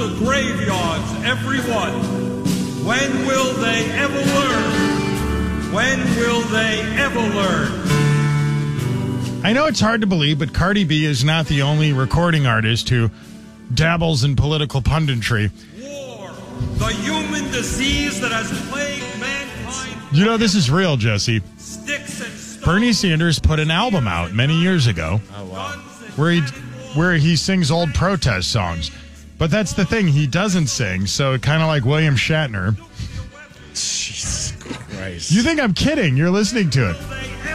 of graveyards, everyone. When will they ever learn? When will they ever learn? I know it's hard to believe, but Cardi B is not the only recording artist who dabbles in political punditry. War, the human disease that has plagued mankind. You know, this is real, Jesse. Sticks and stones. Bernie Sanders put an album out many years ago where he sings old protest songs. But that's the thing, he doesn't sing, so kind of like William Shatner. Jesus Christ. You think I'm kidding? You're listening to it.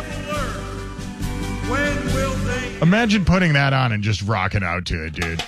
When will they? Imagine putting that on and just rocking out to it, dude.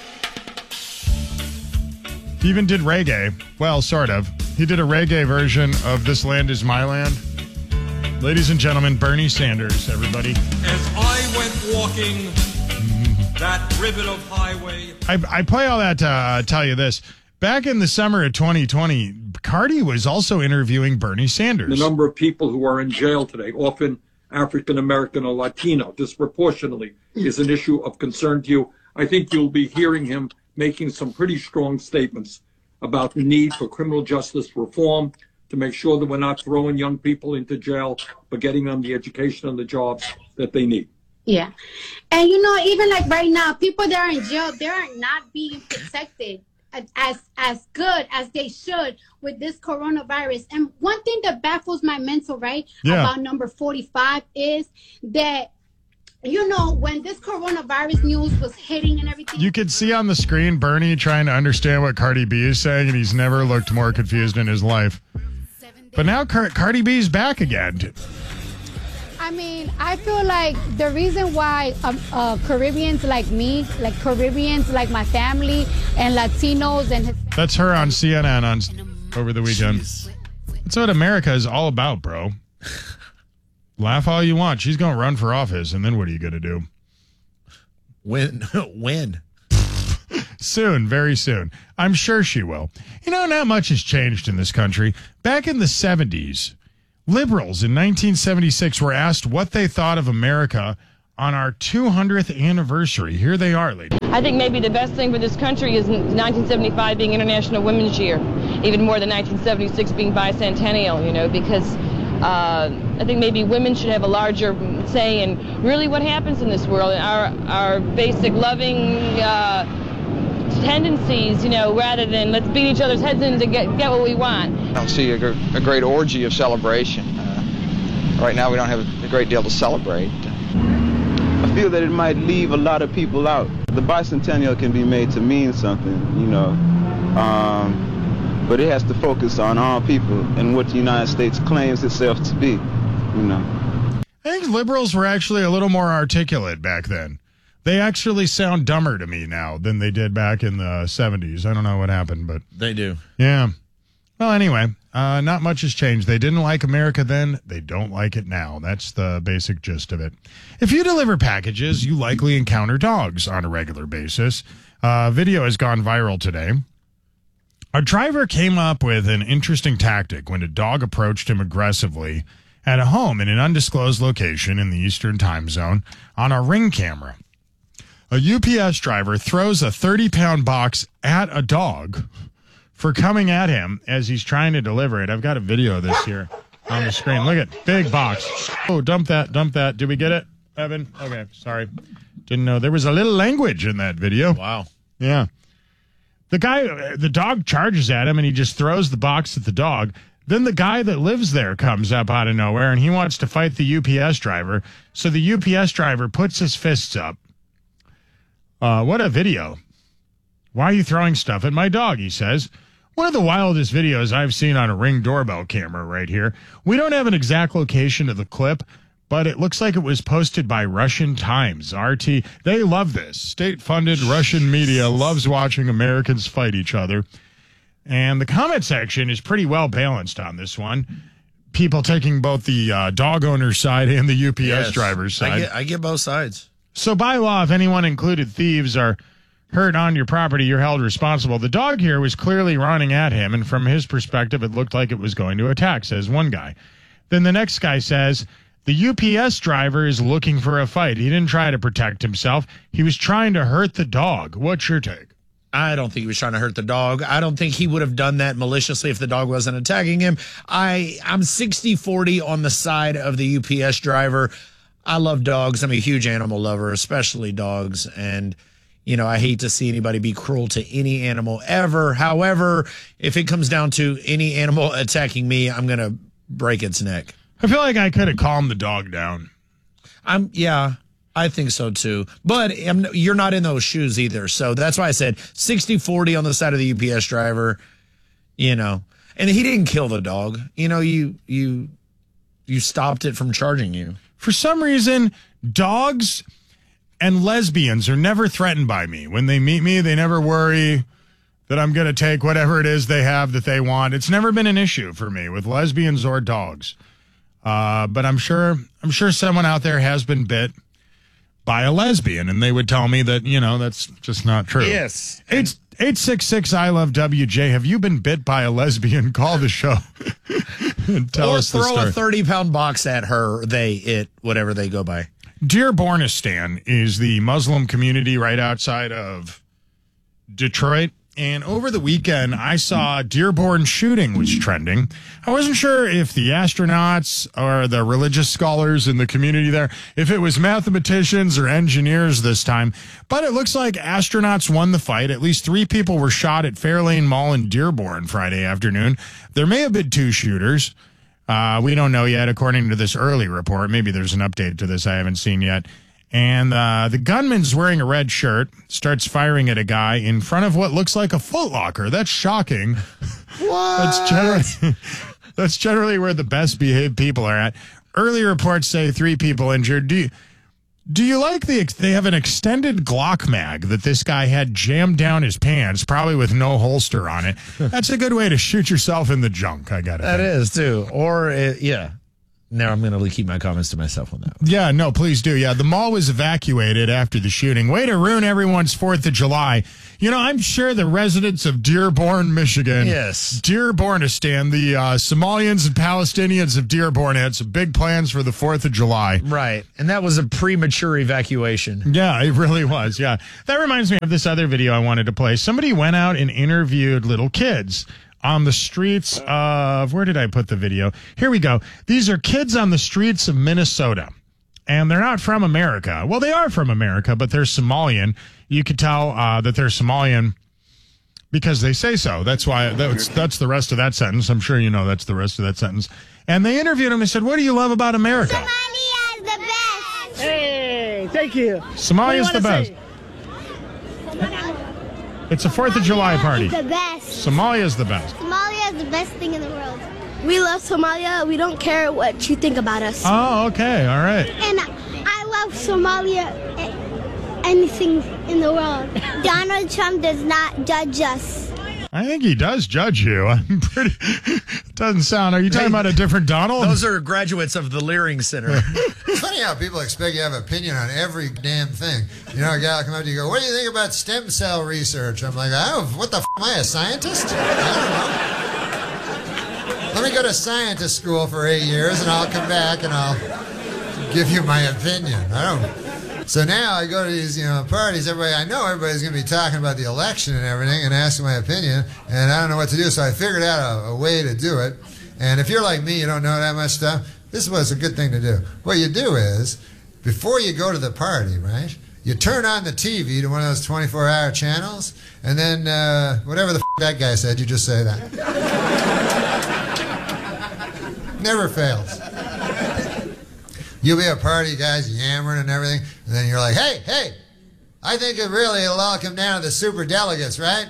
He even did reggae. Well, sort of. He did a reggae version of This Land Is My Land. Ladies and gentlemen, Bernie Sanders, everybody. As I went walking that ribbon of highway. I play all that to tell you this. Back in the summer of 2020, Cardi was also interviewing Bernie Sanders. The number of people who are in jail today, often African American or Latino, disproportionately, is an issue of concern to you. I think you'll be hearing him making some pretty strong statements about the need for criminal justice reform to make sure that we're not throwing young people into jail, but getting them the education and the jobs that they need. Yeah. And, you know, even like right now, people that are in jail, they are not being protected as good as they should with this coronavirus. And one thing that baffles my mental, right, about number 45 is that, you know, when this coronavirus news was hitting and everything. You could see on the screen Bernie trying to understand what Cardi B is saying, and he's never looked more confused in his life. But now Cardi B's back again. I mean, I feel like the reason why Caribbeans like me, like Caribbeans like my family, and Latinos and... That's her on CNN over the weekend. Jeez. That's what America is all about, bro. Laugh all you want. She's going to run for office, and then what are you going to do? When? Soon, very soon. I'm sure she will. You know, not much has changed in this country. Back in the 70s, liberals in 1976 were asked what they thought of America on our 200th anniversary. Here they are, ladies. I think maybe the best thing for this country is 1975 being International Women's Year, even more than 1976 being bicentennial, you know, because I think maybe women should have a larger say in really what happens in this world, and our basic loving tendencies, you know, rather than let's beat each other's heads in to get what we want. I don't see a great orgy of celebration. Right now we don't have a great deal to celebrate. I feel that it might leave a lot of people out. The bicentennial can be made to mean something, you know, but it has to focus on all people and what the United States claims itself to be, you know. I think liberals were actually a little more articulate back then. They actually sound dumber to me now than they did back in the 70s. I don't know what happened, but... They do. Yeah. Well, anyway, not much has changed. They didn't like America then. They don't like it now. That's the basic gist of it. If you deliver packages, you likely encounter dogs on a regular basis. Video has gone viral today. A driver came up with an interesting tactic when a dog approached him aggressively at a home in an undisclosed location in the Eastern time zone on a Ring camera. A UPS driver throws a 30-pound box at a dog for coming at him as he's trying to deliver it. I've got a video of this here on the screen. Look at big box. Oh, dump that. Did we get it, Evan? Okay, sorry. Didn't know. There was a little language in that video. Wow. Yeah. The dog charges at him, and he just throws the box at the dog. Then the guy that lives there comes up out of nowhere, and he wants to fight the UPS driver. So the UPS driver puts his fists up. What a video. Why are you throwing stuff at my dog, he says. One of the wildest videos I've seen on a Ring doorbell camera right here. We don't have an exact location of the clip, but it looks like it was posted by Russian Times, RT. They love this. State-funded Russian media loves watching Americans fight each other. And the comment section is pretty well balanced on this one. People taking both the dog owner's side and the UPS driver's side. I get both sides. So by law, if anyone, included thieves, are hurt on your property, you're held responsible. The dog here was clearly running at him, and from his perspective, it looked like it was going to attack, says one guy. Then the next guy says, the UPS driver is looking for a fight. He didn't try to protect himself. He was trying to hurt the dog. What's your take? I don't think he was trying to hurt the dog. I don't think he would have done that maliciously if the dog wasn't attacking him. I'm 60-40 on the side of the UPS driver. I love dogs. I'm a huge animal lover, especially dogs. And, you know, I hate to see anybody be cruel to any animal ever. However, if it comes down to any animal attacking me, I'm going to break its neck. I feel like I could have calmed the dog down. Yeah, I think so too. But you're not in those shoes either. So that's why I said 60-40 on the side of the UPS driver, you know. And he didn't kill the dog. You know, you stopped it from charging you. For some reason, dogs and lesbians are never threatened by me. When they meet me, they never worry that I'm going to take whatever it is they have that they want. It's never been an issue for me with lesbians or dogs. But I'm sure someone out there has been bit by a lesbian, and they would tell me that, you know, that's just not true. Yes. It's 866 I love WJ. Have you been bit by a lesbian? Call the show and tell us the story. Or throw a 30-pound box at her, whatever they go by. Dearbornistan is the Muslim community right outside of Detroit. And over the weekend, I saw Dearborn shooting was trending. I wasn't sure if the astronauts or the religious scholars in the community there, if it was mathematicians or engineers this time. But it looks like astronauts won the fight. At least 3 people were shot at Fairlane Mall in Dearborn Friday afternoon. There may have been 2 shooters. We don't know yet, according to this early report. Maybe there's an update to this I haven't seen yet. And the gunman's wearing a red shirt, starts firing at a guy in front of what looks like a Foot Locker. That's shocking. What? That's generally where the best behaved people are at. Early reports say 3 people injured. Do you like they have an extended Glock mag that this guy had jammed down his pants, probably with no holster on it. That's a good way to shoot yourself in the junk, I gotta think. That is, too. Or, yeah. Now I'm going to keep my comments to myself on that one. Yeah, no, please do. Yeah, the mall was evacuated after the shooting. Way to ruin everyone's 4th of July. You know, I'm sure the residents of Dearborn, Michigan, yes, Dearbornistan, the Somalians and Palestinians of Dearborn had some big plans for the 4th of July. Right, and that was a premature evacuation. Yeah, it really was, yeah. That reminds me of this other video I wanted to play. Somebody went out and interviewed little kids on the streets of, where did I put the video? Here we go. These are kids on the streets of Minnesota, and they're not from America. Well, they are from America, but they're Somalian. You could tell that they're Somalian because they say so. That's why, that's the rest of that sentence. I'm sure you know that's the rest of that sentence. And they interviewed them and said, what do you love about America? Somalia is the best. Hey, thank you. Somalia is the best. It's a 4th of July party. It's the best. Somalia is the best. Somalia is the best thing in the world. We love Somalia. We don't care what you think about us. Oh, okay. All right. And I love Somalia, anything in the world. Donald Trump does not judge us. I think he does judge you. I'm pretty. Doesn't sound. Are you talking about a different Donald? Those are graduates of the Leering Center. It's funny how people expect you to have an opinion on every damn thing. You know, a guy will come up to you and go, what do you think about stem cell research? I'm like, what the f*** am I, a scientist? I don't know. Let me go to scientist school for 8 years, and I'll come back and I'll give you my opinion. So now I go to these, parties. Everybody's going to be talking about the election and everything and asking my opinion, and I don't know what to do. So I figured out a way to do it. And if you're like me, you don't know that much stuff, this was a good thing to do. What you do is, before you go to the party, right, you turn on the TV to one of those 24-hour channels, and then whatever the that guy said, you just say that. Never fails. You'll be at a party, guys, yammering and everything, and then you're like, hey, I think it'll all come down to the super delegates, right?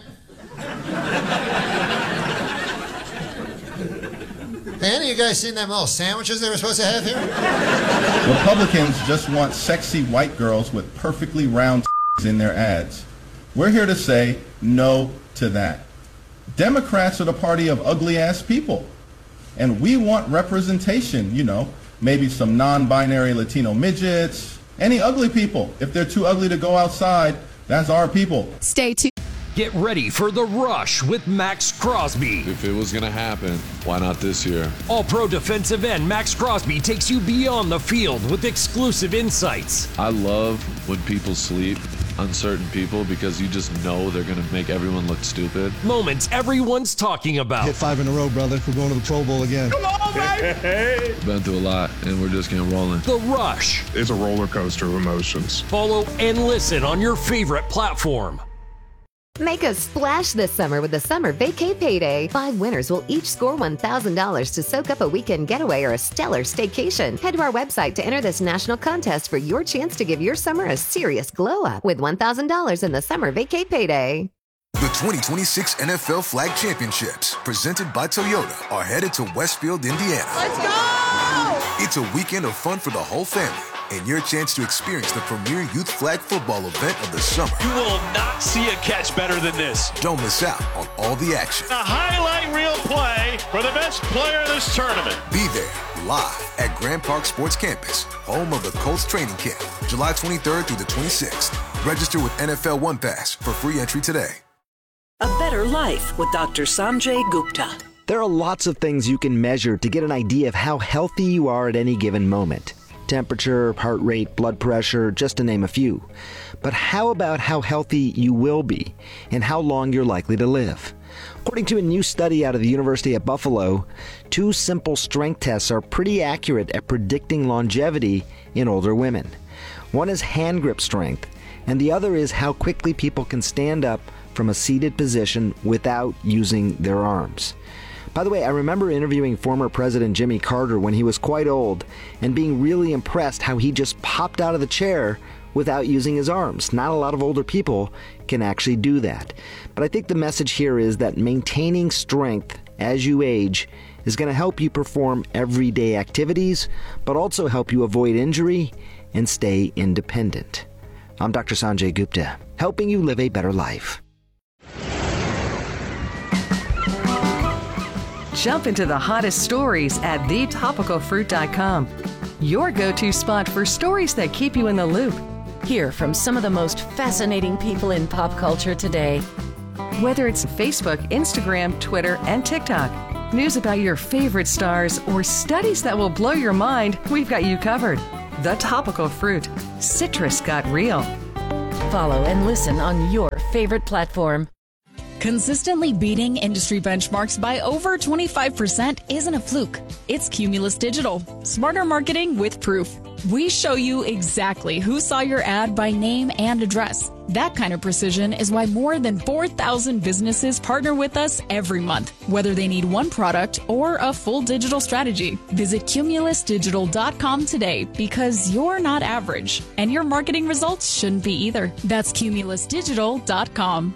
Hey, any of you guys seen them little sandwiches they were supposed to have here? Republicans just want sexy white girls with perfectly round in their ads. We're here to say no to that. Democrats are the party of ugly-ass people. And we want representation, maybe some non-binary Latino midgets, any ugly people. If they're too ugly to go outside, that's our people. Stay tuned. Get ready for The Rush with Max Crosby. If it was going to happen, why not this year? All-pro defensive end Max Crosby takes you beyond the field with exclusive insights. I love when people sleep uncertain people because you just know they're going to make everyone look stupid. Moments everyone's talking about. Hit 5 in a row, brother. We're going to the Pro Bowl again. Come on, baby! Been through a lot, and we're just getting rolling. The Rush. It's a roller coaster of emotions. Follow and listen on your favorite platform. Make a splash this summer with the Summer Vacay Payday. 5 winners will each score $1,000 to soak up a weekend getaway or a stellar staycation. Head to our website to enter this national contest for your chance to give your summer a serious glow up with $1,000 in the Summer Vacay Payday. The 2026 NFL Flag Championships, presented by Toyota, are headed to Westfield, Indiana. Let's go! It's a weekend of fun for the whole family and your chance to experience the premier youth flag football event of the summer. You will not see a catch better than this. Don't miss out on all the action. A highlight reel play for the best player in this tournament. Be there live at Grand Park Sports Campus, home of the Colts training camp, July 23rd through the 26th. Register with NFL One Pass for free entry today. A Better Life with Dr. Sanjay Gupta. There are lots of things you can measure to get an idea of how healthy you are at any given moment. Temperature, heart rate, blood pressure, just to name a few. But how about how healthy you will be and how long you're likely to live? According to a new study out of the University of Buffalo, 2 simple strength tests are pretty accurate at predicting longevity in older women. One is hand grip strength, and the other is how quickly people can stand up from a seated position without using their arms. By the way, I remember interviewing former President Jimmy Carter when he was quite old and being really impressed how he just popped out of the chair without using his arms. Not a lot of older people can actually do that. But I think the message here is that maintaining strength as you age is going to help you perform everyday activities, but also help you avoid injury and stay independent. I'm Dr. Sanjay Gupta, helping you live a better life. Jump into the hottest stories at thetopicalfruit.com. Your go-to spot for stories that keep you in the loop. Hear from some of the most fascinating people in pop culture today. Whether it's Facebook, Instagram, Twitter, and TikTok, news about your favorite stars, or studies that will blow your mind, we've got you covered. The Topical Fruit. Citrus got real. Follow and listen on your favorite platform. Consistently beating industry benchmarks by over 25% isn't a fluke. It's Cumulus Digital. Smarter marketing with proof. We show you exactly who saw your ad by name and address. That kind of precision is why more than 4,000 businesses partner with us every month, whether they need one product or a full digital strategy. Visit cumulusdigital.com today because you're not average, and your marketing results shouldn't be either. That's cumulusdigital.com.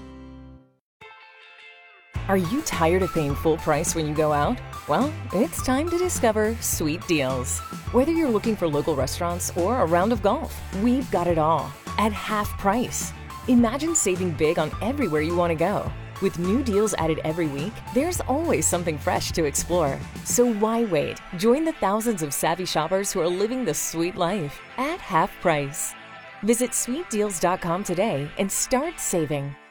Are you tired of paying full price when you go out? Well, it's time to discover Sweet Deals. Whether you're looking for local restaurants or a round of golf, we've got it all at half price. Imagine saving big on everywhere you want to go. With new deals added every week, there's always something fresh to explore. So why wait? Join the thousands of savvy shoppers who are living the sweet life at half price. Visit sweetdeals.com today and start saving.